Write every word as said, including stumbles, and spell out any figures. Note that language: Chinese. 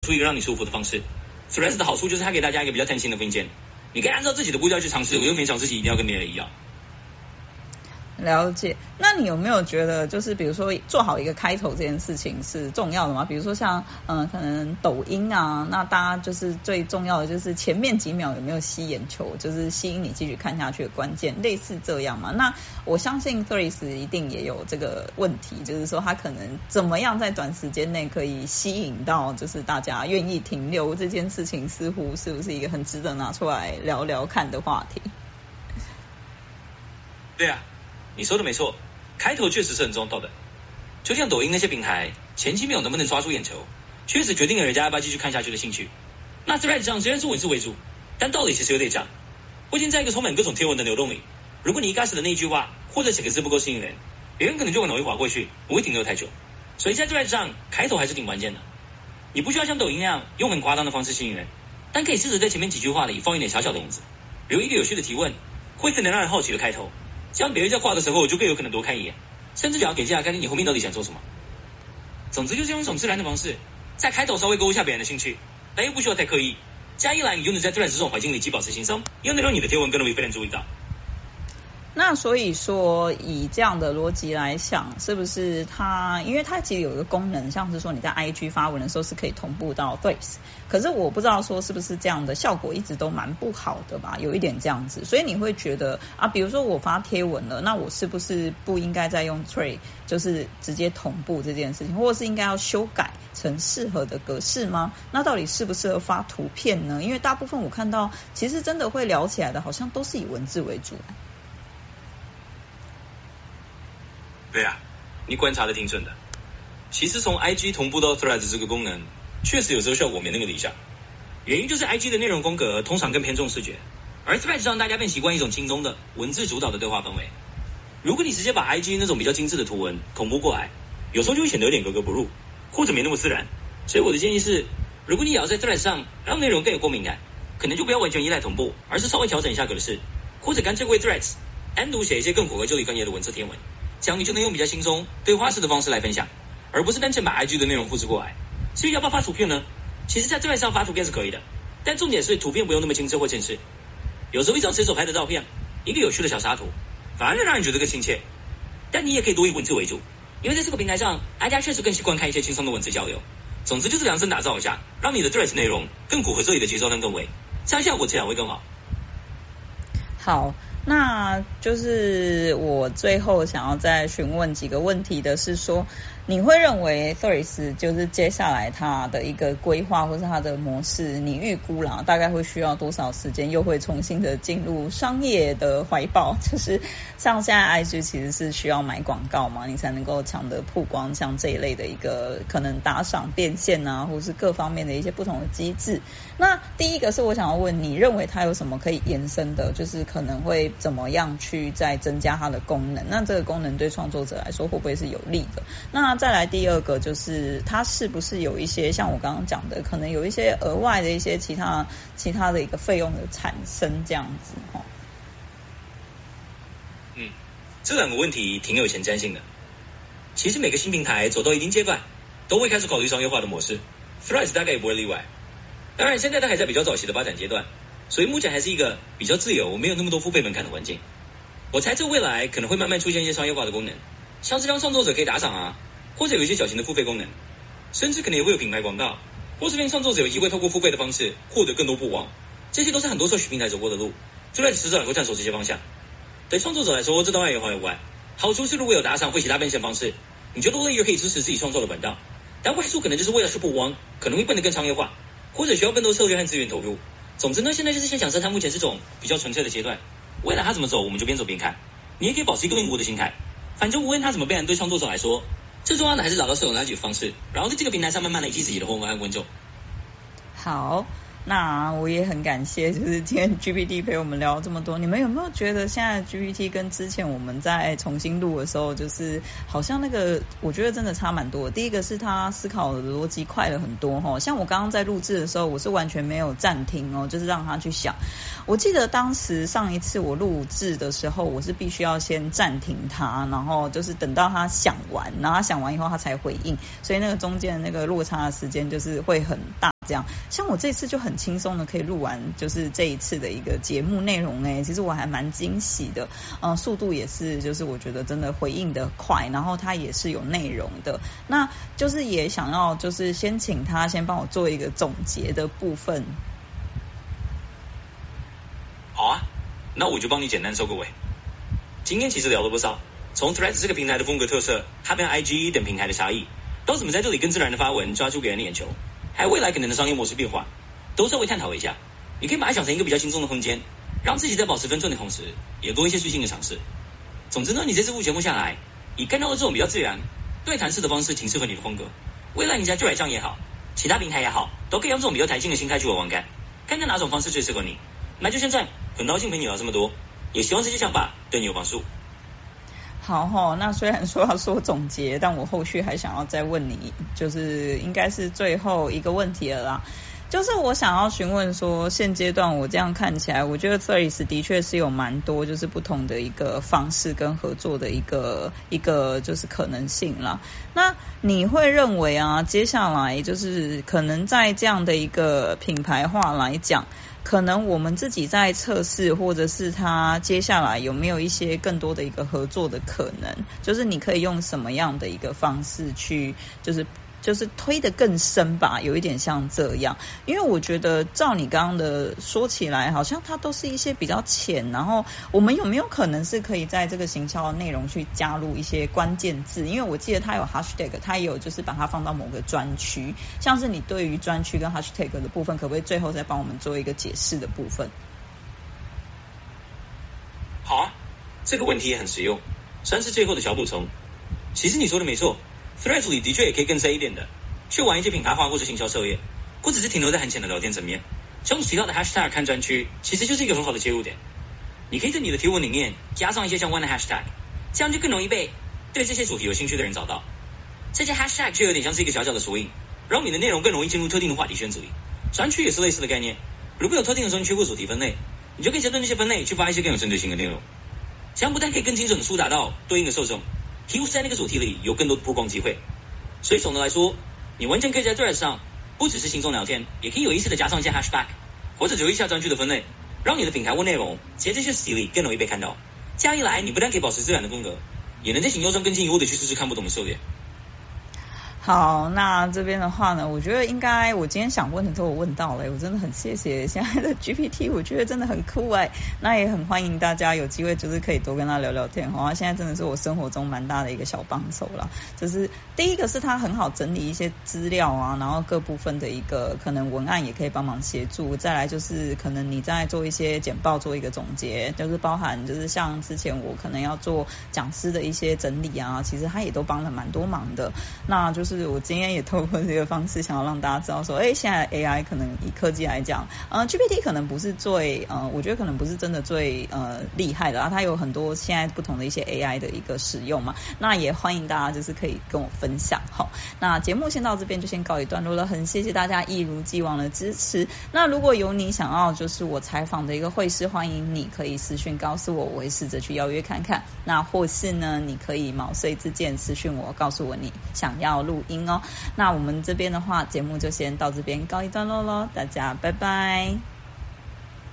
出一个让你舒服的方式。Threads 的好处就是它给大家一个比较弹性的空间，你可以按照自己的步调去尝试，我又没讲自己一定要跟别人一样。 了解，那你有没有觉得，就是比如说做好一个开头这件事情是重要的吗？比如说像嗯、呃，可能抖音啊，那大家就是最重要的就是前面几秒有没有吸眼球，就是吸引你继续看下去的关键，类似这样嘛？那我相信 Threads 一定也有这个问题，就是说它可能怎么样在短时间内可以吸引到就是大家愿意停留，这件事情似乎是不是一个很值得拿出来聊聊看的话题？ 对啊。你说的没错，开头确实是很重要的。就像抖音那些平台，前期秒能不能抓住眼球，确实决定了人家要不要继续看下去的兴趣。那 Threads 上虽然是文字为主，但道理其实有点像。毕竟在一个充满各种贴文的流动里，如果你一开始的那一句话或者几个字不够吸引人，别人可能就很容易划过去，不会停留太久。所以在 Threads 上，开头还是挺关键的。你不需要像抖音那样用很夸张的方式吸引人，但可以试着在前面几句话里放一点小小的影子，留一个有趣的提问，或一个能让人好奇的开头。这样别人在挂的时候，我就更有可能多看一眼，甚至想要点进来看看你后面到底想做什么。总之就是用一种自然的方式，在开头稍微勾一下别人的兴趣，但又不需要太刻意。这样一来，你就能在Threads这种环境里既保持轻松，又能让你的贴文更容易被人注意到。 那所以说，以这样的逻辑来想，是不是它，因为它其实有一个功能，像是说你在 I G 发文的时候是可以同步到 Threads， 可是我不知道说是不是这样的效果一直都蛮不好的吧，有一点这样子，所以你会觉得啊，比如说我发贴文了，那我是不是不应该再用 Threads， 就是直接同步这件事情，或者是应该要修改成适合的格式吗？那到底适不适合发图片呢？因为大部分我看到，其实真的会聊起来的，好像都是以文字为主。 对啊，你观察的挺准的。其实从 I G 同步到 Threads 这个功能，确实有时候效果没那么理想。原因就是 I G 的内容风格通常更偏重视觉，而 Threads 上大家更习惯一种轻松的文字主导的对话氛围。如果你直接把 I G 那种比较精致的图文同步过来，有时候就会显得有点格格不入，或者没那么自然。所以我的建议是，如果你也要在 Threads 上让内容更有共鸣感，可能就不要完全依赖同步，而是稍微调整一下格式，或者干脆为 Threads 单独写一些更符合这里专业的文字贴文。这样你就能用比较轻松对话式的方式来分享，而不是单纯把 I G 的内容复制过来。至于要不要发图片呢？其实在Threads上发图片是可以的，但重点是图片不用那么精致或正式。有时候一张随手拍的照片，一个有趣的小插图，反而能让人觉得更亲切。但你也可以多以文字为主，因为在这个平台上，大家确实更习惯看一些轻松的文字交流。总之就是量身打造一下，让你的 Threads 内容更符合这里的节奏跟氛围，这样效果自然会更好。 好，那就是我最后想要再询问几个问题的是说，你会认为 Threads 就是接下来它的一个规划或是它的模式，你预估啦大概会需要多少时间，又会重新的进入商业的怀抱？就是像现在 I G 其实是需要买广告嘛，你才能够抢得曝光，像这一类的一个可能打赏变现啊，或是各方面的一些不同的机制。那第一个是我想要问，你认为它有什么可以延伸的，就是可能会怎么样去再增加它的功能？那这个功能对创作者来说会不会是有利的？那再来第二个就是它是不是有一些像我刚刚讲的，可能有一些额外的一些其他其他的一个费用的产生这样子齁。 嗯，这两个问题挺有前瞻性的。其实每个新平台走到一定阶段，都会开始考虑商业化的模式 ，Threads 大概也不会例外。当然现在它还在比较早期的发展阶段，所以目前还是一个比较自由，没有那么多付费门槛的环境。我猜测未来可能会慢慢出现一些商业化的功能，像是让创作者可以打赏啊，或者有一些小型的付费功能，甚至可能也会有品牌广告，或是让创作者有机会透过付费的方式获得更多曝光。这些都是很多社群平台走过的路，Threads迟早也会探索这些方向。对创作者来说，这当然有好有坏。好处是如果有打赏或其他变现方式，你就多了一个可以支持自己创作的管道。但坏处可能就是为了是曝光，可能会变得更商业化，或者需要更多策略和资源投入。总之呢，现在就是先享受它目前是种比较纯粹的阶段，未来它怎么走，我们就边走边看。你也可以保持一个灵活的心态，反正无论它怎么变，对创作者来说，最重要的还是找到适合自己的方式，然后在这个平台上慢慢累积自己的红文和观众。 好，那我也很感谢，就是今天 G P T 陪我们聊这么多。你们有没有觉得现在 G P T 跟之前我们在重新录的时候，就是好像那个，我觉得真的差蛮多的。第一个是他思考的逻辑快了很多齁，像我刚刚在录制的时候，我是完全没有暂停哦，就是让他去想。我记得当时上一次我录制的时候，我是必须要先暂停他，然后就是等到他想完，然后他想完以后他才回应，所以那个中间的那个落差的时间就是会很大。 这样，像我这次就很轻松的可以录完，就是这一次的一个节目内容哎，其实我还蛮惊喜的，嗯，速度也是，就是我觉得真的回应的快，然后它也是有内容的，那就是也想要就是先请他先帮我做一个总结的部分。 好啊，那我就帮你简单收个尾。今天其实聊了不少，从 Threads 这个平台的风格特色，它跟 I G 等平台的差异，到怎么在这里更自然的发文抓住给人的眼球，还有未来可能的商业模式变化，都稍微探讨一下。你可以把它想成一个比较轻松的空间，让自己在保持分寸的同时，也多一些随性的尝试。总之呢，你这次录节目下来，你看到的这种比较自然、对谈式的方式，挺适合你的风格。未来你在 Threads 上也好，其他平台也好，都可以用这种比较弹性的心态去玩玩看，看看哪种方式最适合你。那就现在，很高兴陪你聊这么多，也希望这些想法对你有帮助。 好齁，那虽然说要说总结，但我后续还想要再问你，就是应该是最后一个问题了啦。就是我想要询问说，现阶段我这样看起来，我觉得 Threads 的确是有蛮多就是不同的一个方式跟合作的一个一个就是可能性啦。那你会认为啊，接下来就是可能在这样的一个品牌化来讲，可能我们自己在测试，或者是他接下来有没有一些更多的一个合作的可能？就是你可以用什么样的一个方式去，就是就是推得更深吧，有一点像这样。因为我觉得照你刚刚的说起来，好像它都是一些比较浅，然后我们有没有可能是可以在这个行销的内容去加入一些关键字？因为我记得它有 hashtag， 它也有就是把它放到某个专区，像是你对于专区跟 hashtag 的部分，可不可以最后再帮我们做一个解释的部分？ 好啊，这个问题也很实用，算是最后的小补充。其实你说的没错，Threads 里的确也可以更深一点的，去玩一些品牌化或是行销策略，或者是停留在很浅的聊天层面。像我提到的 hashtag 看专区，其实就是一个很好的切入点。你可以在你的贴文里面加上一些相关的 hashtag， 这样就更容易被对这些主题有兴趣的人找到。这些 hashtag 就有点像是一个小小的索引，让你的内容更容易进入特定的话题圈子里。专区也是类似的概念，如果有特定的专区或主题分类，你就可以针对那些分类去发一些更有针对性的内容，这样不但可以更精准的触达到对应的受众，提供在那个主题里有更多的曝光机会。所以总的来说，你完全可以在 Threads 上不只是轻松聊天，也可以有意识的加上一些 hashtag， 或者留意一下专区的分类，让你的品牌或内容在这些实体里更容易被看到。这样一来，你不但可以保持自然的风格，也能在行销中更进一步的去试试看不同的策略。 好，那这边的话呢，我觉得应该我今天想问的都有问到了，我真的很谢谢现在的 G P T， 我觉得真的很酷哎，那也很欢迎大家有机会就是可以多跟他聊聊天哈，现在真的是我生活中蛮大的一个小帮手啦。就是第一个是他很好整理一些资料啊，然后各部分的一个可能文案也可以帮忙协助，再来就是可能你在做一些简报做一个总结，就是包含就是像之前我可能要做讲师的一些整理啊，其实他也都帮了蛮多忙的。那就是我今天也透过这个方式想要让大家知道说，哎，现在 A I 可能以科技来讲，呃 G P T 可能不是最呃，我觉得可能不是真的最呃厉害的啊，它有很多现在不同的一些 A I 的一个使用嘛，那也欢迎大家就是可以跟我分享。好，那节目先到这边就先告一段落了，很谢谢大家一如既往的支持。那如果有你想要就是我采访的一个会师，欢迎你可以私讯告诉我，我会试着去邀约看看。那或是呢，你可以毛遂自荐私讯我，告诉我你想要录音哦。那我们这边的话，节目就先到这边告一段落咯，大家拜拜。